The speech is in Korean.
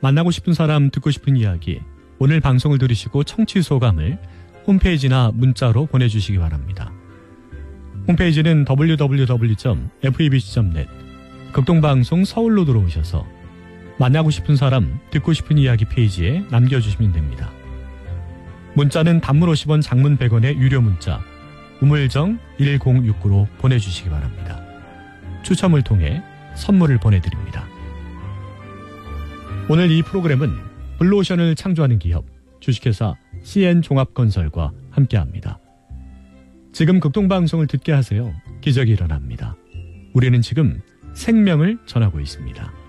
만나고 싶은 사람, 듣고 싶은 이야기, 오늘 방송을 들으시고 청취 소감을 홈페이지나 문자로 보내주시기 바랍니다. 홈페이지는 www.febc.net 극동방송 서울로 들어오셔서 만나고 싶은 사람, 듣고 싶은 이야기 페이지에 남겨주시면 됩니다. 문자는 단문 50원, 장문 100원의 유료 문자 우물정 1069로 보내주시기 바랍니다. 추첨을 통해 선물을 보내드립니다. 오늘 이 프로그램은 블루오션을 창조하는 기업 주식회사 CN종합건설과 함께합니다. 지금 극동방송을 듣게 하세요. 기적이 일어납니다. 우리는 지금 생명을 전하고 있습니다.